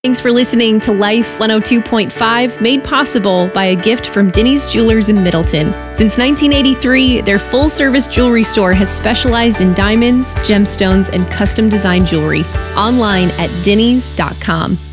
Thanks for listening to Life 102.5, made possible by a gift from Denny's Jewelers in Middleton. Since 1983, their full-service jewelry store has specialized in diamonds, gemstones, and custom design jewelry. Online at dennys.com.